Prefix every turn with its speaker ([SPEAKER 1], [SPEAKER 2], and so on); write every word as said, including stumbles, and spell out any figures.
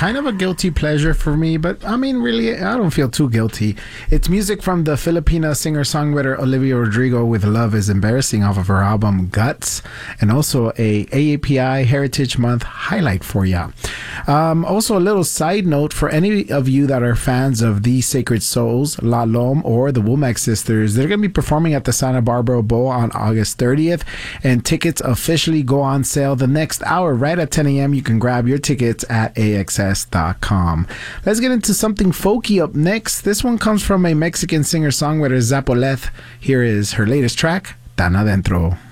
[SPEAKER 1] kind of a guilty pleasure for me, but I mean, really, I don't feel too guilty. It's music from the Filipina singer-songwriter Olivia Rodrigo with Love is Embarrassing off of her album Guts, and also a A A P I Heritage Month highlight for ya. Um, also, a little side note for any of you that are fans of The Sacred Souls, La Lom, or the Womack Sisters, they're going to be performing at the Santa Barbara Bowl on August thirtieth, and tickets officially go on sale the next hour right at ten a.m. You can grab your tickets at A X S dot com. Let's get into something folky up next. This one comes from a Mexican singer-songwriter, Zapoleth. Here is her latest track, Tan Adentro.